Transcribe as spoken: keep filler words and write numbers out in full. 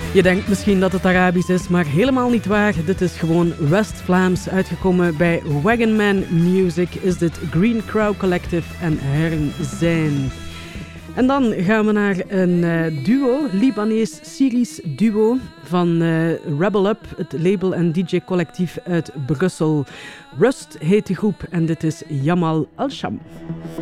Je denkt misschien dat het Arabisch is, maar helemaal niet waar. Dit is gewoon West-Vlaams. Uitgekomen bij Wagonman Music is dit Green Crow Collective en Hern zijn. En dan gaan we naar een uh, duo, Libanees-Syrisch duo van uh, Rebel Up, het label en D J-collectief uit Brussel. Rust heet de groep en dit is Jamal Al-Sham.